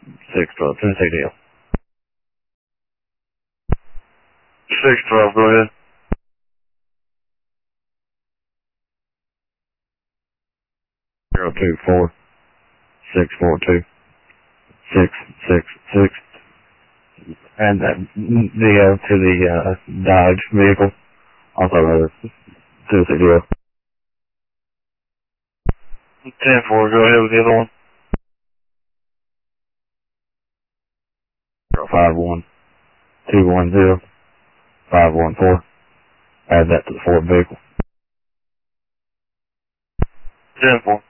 612, Tennessee deal. 612, go ahead. Zero 24 642 666. And the to the Dodge vehicle. Also Tennessee deal. 10-4, go ahead with the other one. 51 210 514. Add that to the Ford vehicle. 10-4.